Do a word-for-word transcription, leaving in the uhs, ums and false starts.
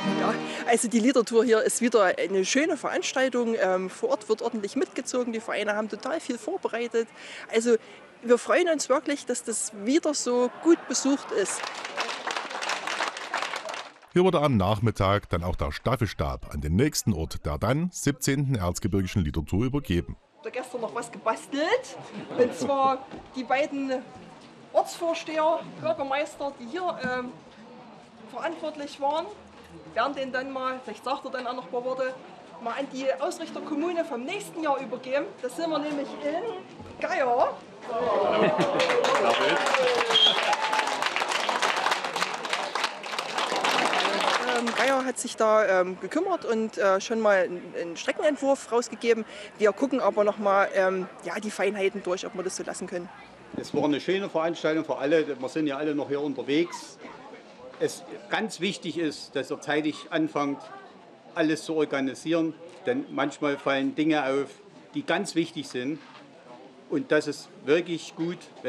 Ja, also die Liedertour hier ist wieder eine schöne Veranstaltung. Ähm, vor Ort wird ordentlich mitgezogen. Die Vereine haben total viel vorbereitet. Also wir freuen uns wirklich, dass das wieder so gut besucht ist. Hier wurde am Nachmittag dann auch der Staffelstab an den nächsten Ort der dann siebzehnten Erzgebirgischen Liedertour übergeben. Ich habe gestern noch was gebastelt. Und zwar die beiden Ortsvorsteher, Bürgermeister, die hier ähm, verantwortlich waren, werden den dann mal, vielleicht sagt er dann auch noch ein paar Worte, mal an die Ausrichterkommune vom nächsten Jahr übergeben. Da sind wir nämlich in Geier. Ähm, Geier hat sich da ähm, gekümmert und äh, schon mal einen Streckenentwurf rausgegeben. Wir gucken aber noch mal ähm, ja, die Feinheiten durch, ob wir das so lassen können. Es war eine schöne Veranstaltung für alle. Wir sind ja alle noch hier unterwegs. Es ganz wichtig ist, dass ihr zeitig anfangt, alles zu organisieren. Denn manchmal fallen Dinge auf, die ganz wichtig sind. Und das ist wirklich gut, wenn